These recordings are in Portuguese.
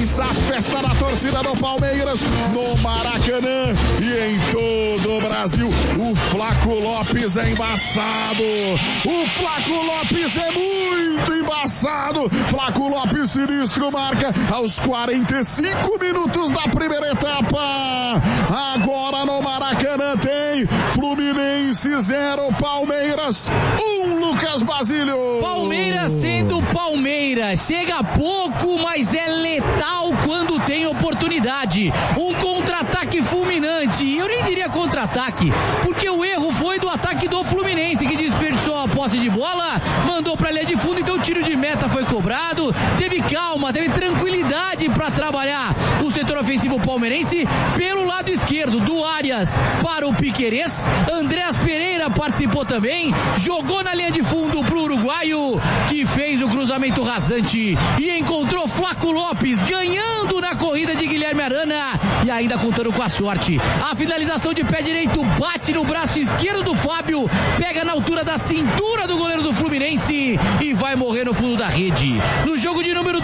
Começa a festa da torcida do Palmeiras no Maracanã e em todo o Brasil. O Flaco Lopes é embaçado. O Flaco Lopes é muito embaçado. Flaco Lopes sinistro marca aos 45 minutos da primeira etapa. Agora no Maracanã tem Fluminense 0, Palmeiras 1, Lucas Basílio. Palmeiras sendo Palmeiras, chega pouco, mas é letal quando tem oportunidade. Um contra-ataque fulminante, eu nem diria contra-ataque, porque o erro foi do ataque do Fluminense, que desperdiçou a posse de bola, mandou pra linha de fundo, então o tiro de meta foi cobrado, teve calma, teve tranquilidade pra trabalhar o setor ofensivo palmeirense. Pelo lado esquerdo, do Arias para o Piquerez, Andreas Pereira participou também, jogou na linha de fundo pro uruguaio, que fez o cruzamento rasante e encontrou Flaco Lopes ganhando na corrida de Guilherme Arana e ainda contando com a sorte. A finalização de pé direito bate no braço esquerdo do Fábio, pega na altura da cintura do goleiro do Fluminense e vai morrer no fundo da rede. No jogo de número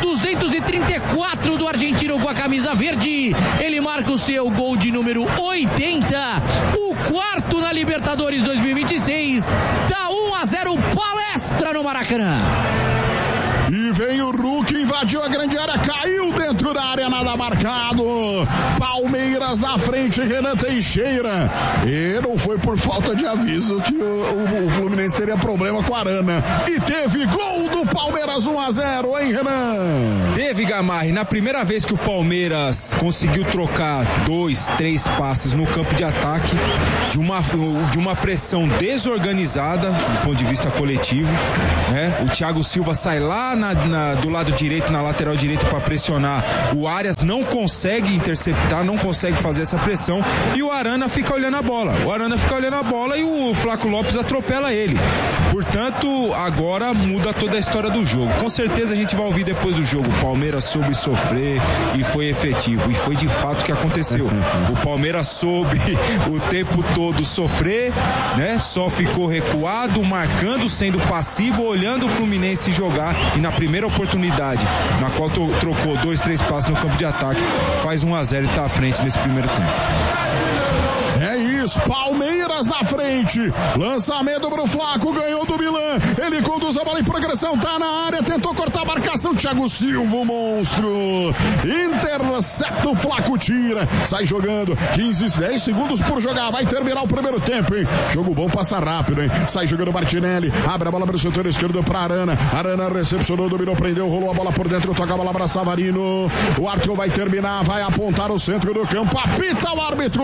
234 do argentino com a camisa verde, ele marca o seu gol de número 80, o quarto na Libertadores 2026. Dá 1-0 Palestra no Maracanã. E vem o Hulk, invadiu a grande área, caiu dentro da área, nada marcado. Palmeiras na frente, Renan Teixeira. E não foi por falta de aviso que o Fluminense teria problema com a Arana. E teve gol do Palmeiras 1-0, hein, Renan? Teve, Gamarri. Na primeira vez que o Palmeiras conseguiu trocar 2, 3 passes no campo de ataque, de uma pressão desorganizada do ponto de vista coletivo, né? O Thiago Silva sai lá do lado direito, na lateral direita, para pressionar. O Arias não consegue interceptar, não consegue fazer essa pressão e o Arana fica olhando a bola. E o Flaco Lopes atropela ele. Portanto, agora muda toda a história do jogo. Com certeza a gente vai ouvir depois do jogo. O Palmeiras soube sofrer e foi efetivo. E foi de fato o que aconteceu. O Palmeiras soube o tempo todo sofrer, né? Só ficou recuado, marcando, sendo passivo, olhando o Fluminense jogar, e na primeira oportunidade, na qual trocou 2, 3 passes no campo de ataque, faz 1-0 e tá à frente nesse primeiro tempo. É isso, Palmeiras na frente, lançamento pro Flaco, ganhou do Milan, ele conduz a bola em progressão, tá na área, tentou cortar a marcação, Thiago Silva, o monstro, intercepta, o Flaco tira, sai jogando, 10 segundos por jogar, vai terminar o primeiro tempo, hein, jogo bom, passa rápido, hein, sai jogando Martinelli, abre a bola pro setor esquerdo pra Arana recepcionou, dominou, prendeu, rolou a bola por dentro, toca a bola pra Savarino, o Arthur vai terminar, vai apontar o centro do campo, apita o árbitro.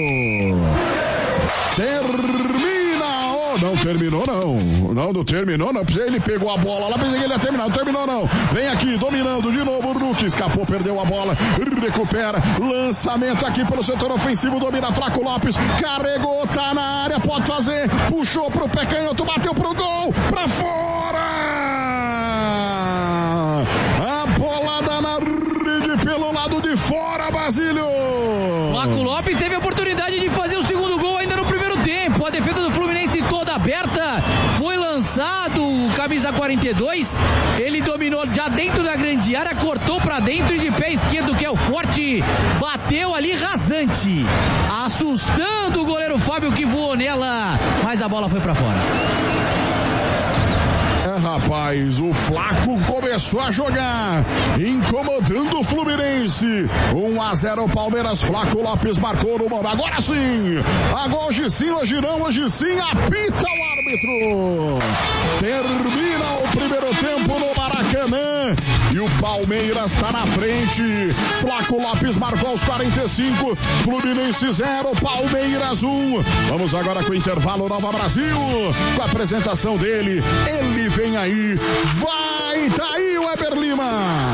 Não terminou não, ele pegou a bola lá, pensei que ele ia terminar, não terminou não, vem aqui, dominando de novo o Hulk, escapou, perdeu a bola, recupera, lançamento aqui pelo setor ofensivo, domina Flaco Lopes, carregou, tá na área, pode fazer, puxou pro pé canhoto, bateu pro gol, pra fora, a bolada na rede pelo lado de fora, Basílio. Flaco Lopes teve a oportunidade de fazer o segundo gol ainda no primeiro tempo, a defesa do Fluminense toda aberta, foi lançado o camisa 42, ele dominou já dentro da grande área, cortou pra dentro e de pé esquerdo, que é o forte, bateu ali rasante, assustando o goleiro Fábio, que voou nela, mas a bola foi pra fora. Rapaz, o Flaco começou a jogar, incomodando o Fluminense. 1-0 Palmeiras, Flaco Lopes marcou no momento. Agora sim, hoje sim, apita o árbitro. Termina o primeiro tempo no Maracanã e o Palmeiras está na frente. Flaco Lopes marcou aos 45, Fluminense 0, Palmeiras 1. Vamos agora com o intervalo Nova Brasil, com a apresentação dele, ele vem aí, tá aí o Weber Lima.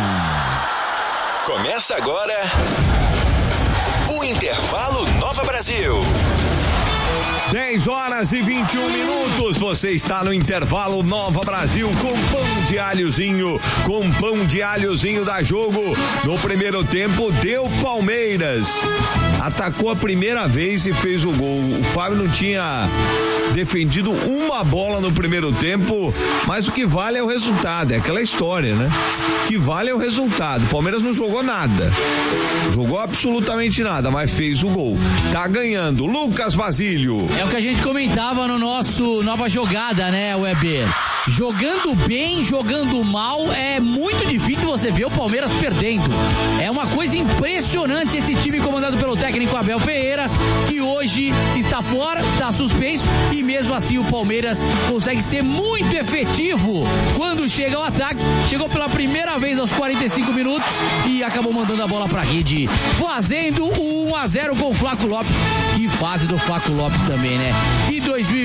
Começa agora o Intervalo Nova Brasil. 10h21. Você está no intervalo Nova Brasil com pão de alhozinho. Com pão de alhozinho da Jogo. No primeiro tempo deu Palmeiras. Atacou a primeira vez e fez o gol. O Fábio não tinha defendido uma bola no primeiro tempo, mas o que vale é o resultado, é aquela história, né? O que vale é o resultado. O Palmeiras não jogou nada, jogou absolutamente nada, mas fez o gol. Tá ganhando. Lucas Basílio. É o que a gente comentava no nosso Nova Jogada, né, Weber? Jogando bem, jogando mal, é muito difícil você ver o Palmeiras perdendo. É uma coisa impressionante esse time comandado pelo técnico Abel Ferreira, que hoje está fora, está suspenso, e mesmo assim o Palmeiras consegue ser muito efetivo quando chega ao ataque. Chegou pela primeira vez aos 45 minutos e acabou mandando a bola pra rede, fazendo o 1-0 com o Flaco Lopes. Que fase do Flaco Lopes também, né? E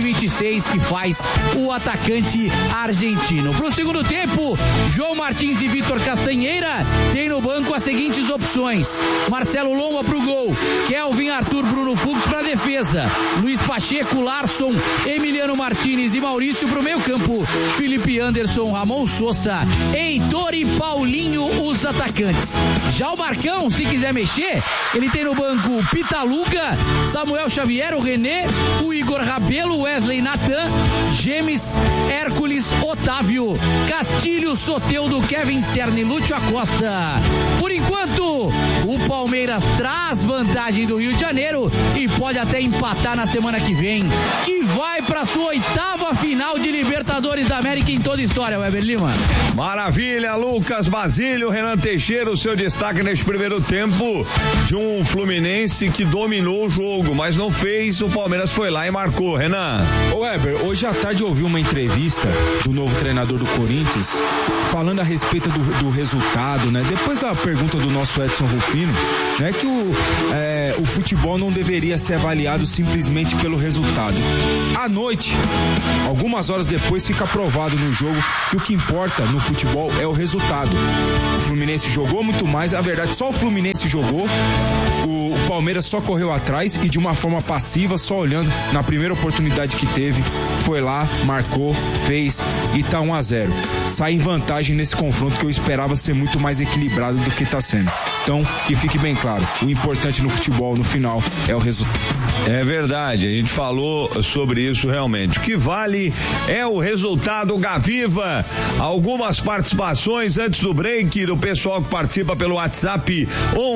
2026 que faz o atacante argentino. Pro segundo tempo, João Martins e Vitor Castanheira tem no banco as seguintes opções: Marcelo Lomba pro gol, Kelvin, Arthur, Bruno Fux pra defesa, Luiz Pacheco, Larson, Emiliano Martínez e Maurício pro meio campo, Felipe Anderson, Ramon Sousa, Heitor e Paulinho os atacantes. Já o Marcão, se quiser mexer, ele tem no banco Pitaluga, Samuel Xavier, o René, o Igor Rabelo, Wesley Natan, Gemes, Hércules, Otávio, Castilho, Soteldo, Kevin Cerny, Lúcio Acosta. Por enquanto, o Palmeiras traz vantagem do Rio de Janeiro e pode até empatar na semana que vem, que vai para sua 8ª final de Libertadores da América em toda a história, Weber Lima. Maravilha, Lucas Basílio. Renan Teixeira, o seu destaque neste primeiro tempo de um Fluminense que dominou o jogo, mas não fez. O Palmeiras foi lá e marcou. Renan. Ô Weber, hoje à tarde eu ouvi uma entrevista do novo treinador do Corinthians falando a respeito do resultado, né? Depois da pergunta do nosso Edson Rufino, né? Que o futebol não deveria ser avaliado simplesmente pelo resultado. À noite, algumas horas depois, fica provado no jogo que o que importa no futebol é o resultado. O Fluminense jogou muito mais, a verdade, só o Fluminense jogou, o Palmeiras só correu atrás e de uma forma passiva, só olhando na primeira oportunidade que teve, foi lá, marcou, fez e tá 1-0. Sai em vantagem nesse confronto que eu esperava ser muito mais equilibrado do que tá sendo. Então, que fique bem claro, o importante no futebol, no final, é o resultado. É verdade, a gente falou sobre isso realmente. O que vale é o resultado. Gaviva, algumas participações antes do break do pessoal que participa pelo WhatsApp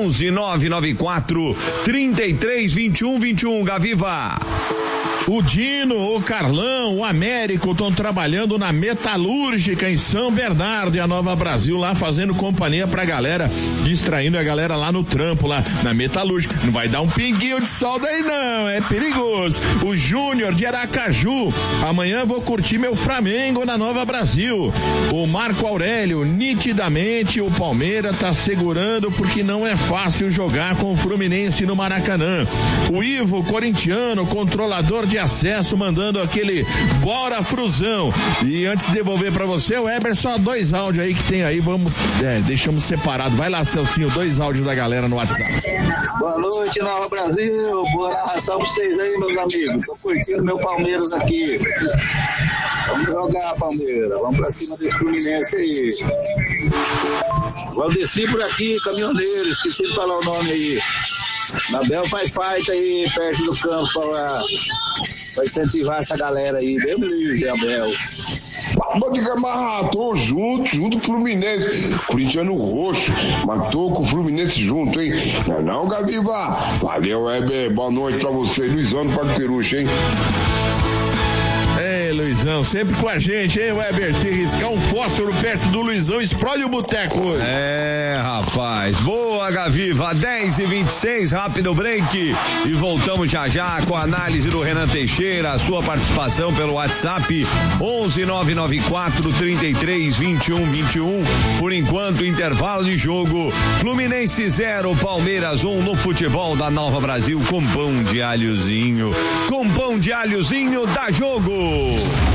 11-994 33 21 21. Gaviva. O Dino, o Carlão, o Américo estão trabalhando na Metalúrgica em São Bernardo e a Nova Brasil lá fazendo companhia pra galera, distraindo a galera lá no trampo, lá na Metalúrgica. Não vai dar um pinguinho de sol daí não, é perigoso. O Júnior de Aracaju, amanhã vou curtir meu Flamengo na Nova Brasil. O Marco Aurélio, nitidamente o Palmeiras tá segurando porque não é fácil jogar com o Fluminense no Maracanã. O Ivo, corintiano, controlador de acesso, mandando aquele bora Fruzão. E antes de devolver pra você, o Weber, só 2 áudios aí que tem aí, deixamos separado. Vai lá, Celcinho, 2 áudios da galera no WhatsApp. Boa noite, Nova Brasil, boa narração pra vocês aí, meus amigos. Tô curtindo meu Palmeiras aqui. Vamos jogar, Palmeiras, vamos pra cima desse Fluminense aí. Valdeci por aqui, caminhoneiro, esqueci de falar o nome aí. Abel faz fight aí perto do campo pra incentivar essa galera aí. Deus me livre, Abel. Pode amarrar, tô junto Fluminense, corintiano roxo, mas tô com o Fluminense junto, hein? Não, Gaviva. Valeu, Weber, boa noite pra você, Luizão do Parque Peruche, hein? Ei, Luizão, sempre com a gente, hein, Weber? Se riscar um fósforo perto do Luizão, explode o boteco hoje. É, rapaz. Boa, Gaviva. 10h26, rápido break. E voltamos já com a análise do Renan Teixeira, a sua participação pelo WhatsApp 11-994 33 21 21. Por enquanto, intervalo de jogo. Fluminense 0, Palmeiras 1 no futebol da Nova Brasil com pão de alhozinho. Com pão de alhozinho, dá jogo.